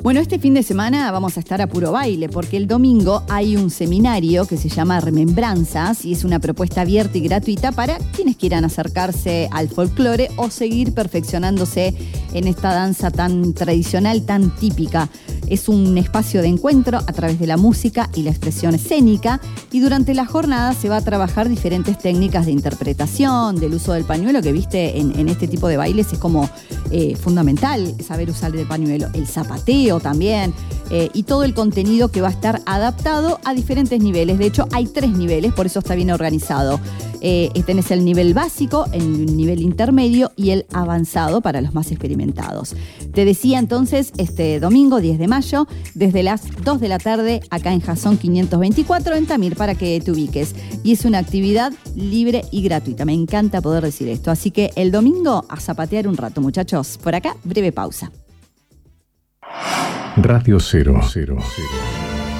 Bueno, este fin de semana vamos a estar a puro baile porque el domingo hay un seminario que se llama Remembranzas y es una propuesta abierta y gratuita para quienes quieran acercarse al folclore o seguir perfeccionándose en esta danza tan tradicional, tan típica. Es un espacio de encuentro a través de la música y la expresión escénica y durante la jornada se va a trabajar diferentes técnicas de interpretación, del uso del pañuelo, que viste en este tipo de bailes es como fundamental saber usar el pañuelo, el zapateo también y todo el contenido que va a estar adaptado a diferentes niveles. De hecho, hay 3 niveles, por eso está bien organizado. Tenés el nivel básico, el nivel intermedio y el avanzado para los más experimentados. Te decía entonces, este domingo 10 de mayo, desde las 2 de la tarde, acá en Jasón 524, en Tamir, para que te ubiques. Y es una actividad libre y gratuita. Me encanta poder decir esto. Así que el domingo a zapatear un rato, muchachos. Por acá, breve pausa. Radio 0.